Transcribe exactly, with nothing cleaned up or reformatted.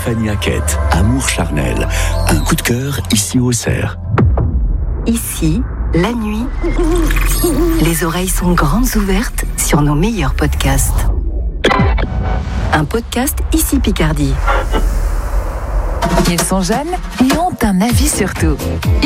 Stéphanie Hackett, Amour charnel. Un coup de cœur ici au Cerf. Ici, la nuit, les oreilles sont grandes ouvertes sur nos meilleurs podcasts. Un podcast Ici Picardie. Ils sont jeunes et ont un avis sur tout.